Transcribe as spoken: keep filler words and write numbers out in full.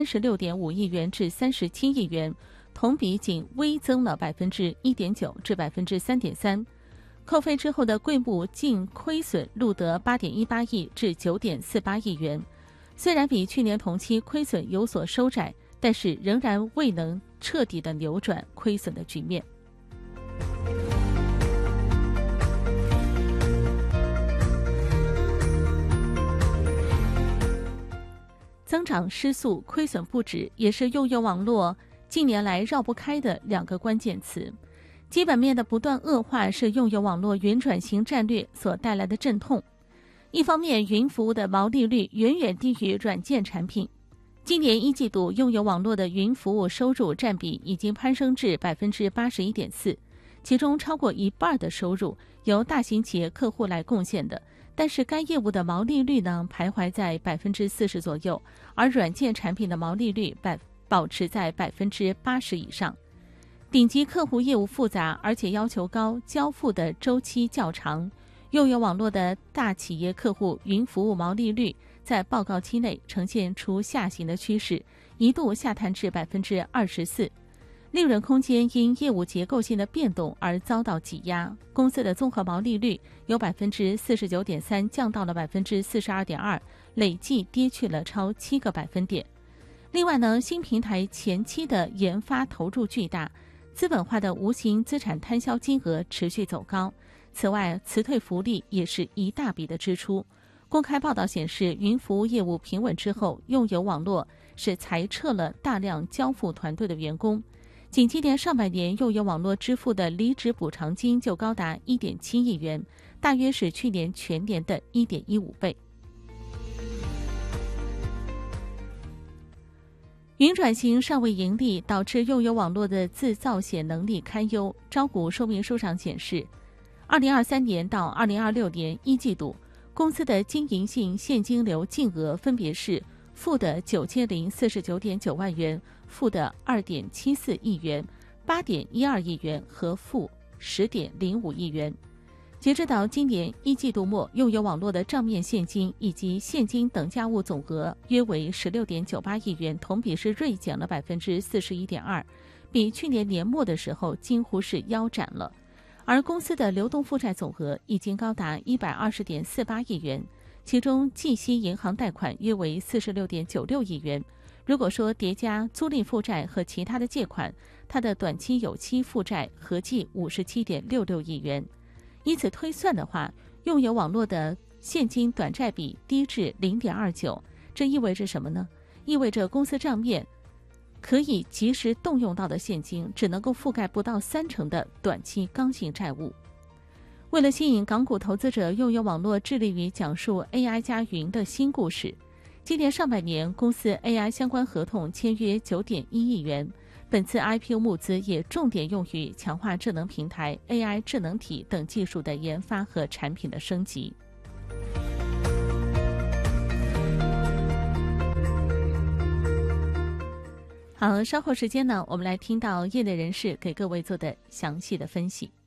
三十六点五亿元至三十七亿元，同比仅微增了百分之一点九至百分之三点三。扣费之后的柜部净亏损录得八点一八亿至九点四八亿元，虽然比去年同期亏损有所收窄，但是仍然未能彻底的扭转亏损的局面。增长失速、亏损不止，也是悠游网络近年来绕不开的两个关键词。基本面的不断恶化是悠游网络云转型战略所带来的阵痛。一方面，云服务的毛利率远远低于软件产品。今年一季度，悠游网络的云服务收入占比已经攀升至百分之八十一点四，其中超过一半的收入由大型企业客户来贡献的。但是该业务的毛利率呢，徘徊在百分之四十左右，而软件产品的毛利率百保持在百分之八十以上。顶级客户业务复杂，而且要求高，交付的周期较长。悠游网络的大企业客户云服务毛利率在报告期内呈现出下行的趋势，一度下探至百分之二十四。利润空间因业务结构性的变动而遭到挤压，公司的综合毛利率由百分之四十九点三降到了百分之四十二点二，累计跌去了超七个百分点。另外呢，新平台前期的研发投入巨大，资本化的无形资产摊销金额持续走高。此外，辞退福利也是一大笔的支出。公开报道显示，云服务业务平稳之后，悠游网络是裁撤了大量交付团队的员工。仅今年上半年，悠游网络支付的离职补偿金就高达 一点七亿元，大约是去年全年的 一点一五倍。云转型尚未盈利，导致悠游网络的自造血能力堪忧。招股说明书上显示，二零二三年到二零二六年一季度，公司的经营性现金流净额分别是负的九千零四十九点九万元、负的二点七四亿元、八点一二亿元和负十点零五亿元。截止到今年一季度末，悠游网络的账面现金以及现金等价物总额约为十六点九八亿元，同比是锐减了百分之四十一点二，比去年年末的时候几乎是腰斩了。而公司的流动负债总额已经高达一百二十点四八亿元。其中计息银行贷款约为四十六点九六亿元。如果说叠加租赁负债和其他的借款，它的短期有期负债合计五十七点六六亿元。以此推算的话，悠游网络的现金短债比低至 零点二九， 这意味着什么呢？意味着公司账面可以及时动用到的现金只能够覆盖不到三成的短期刚性债务。为了吸引港股投资者，悠游网络致力于讲述 A I 加云的新故事。今年上半年，公司 A I 相关合同签约 九点一亿元。本次 I P O 募资也重点用于强化智能平台、A I 智能体等技术的研发和产品的升级。好，稍后时间呢，我们来听到业内人士给各位做的详细的分析。